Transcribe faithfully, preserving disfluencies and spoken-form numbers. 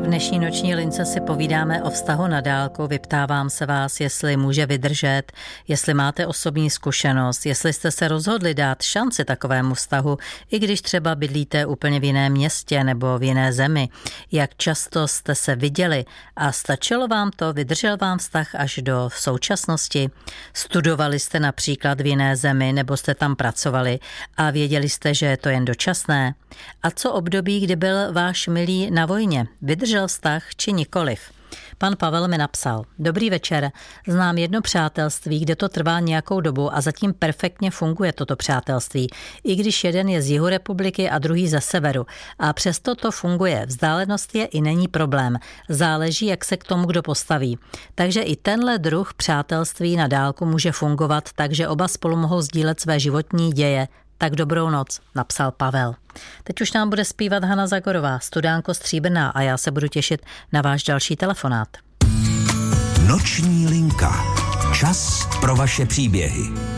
dnešní noční lince si povídáme o vztahu na dálku. Vyptávám se vás, jestli může vydržet, jestli máte osobní zkušenost, jestli jste se rozhodli dát šanci takovému vztahu, i když třeba bydlíte úplně v jiném městě nebo v jiné zemi. Jak často jste se viděli a stačilo vám to, vydržel vám vztah až do současnosti? Studovali jste například v jiné zemi nebo jste tam pracovali a věděli jste, že je to jen dočasné? A co období, kdy byl váš milý na vojně? Vydržel vztah či nikoliv? Pan Pavel mi napsal: Dobrý večer, znám jedno přátelství, kde to trvá nějakou dobu a zatím perfektně funguje toto přátelství, i když jeden je z jihu republiky a druhý ze severu. A přesto to funguje, vzdálenost je i není problém, záleží, jak se k tomu kdo postaví. Takže i tenhle druh přátelství na dálku může fungovat, takže oba spolu mohou sdílet své životní děje. Tak dobrou noc, napsal Pavel. Teď už nám bude zpívat Hana Zagorová, studánko Stříbrná, a já se budu těšit na váš další telefonát. Noční linka. Čas pro vaše příběhy.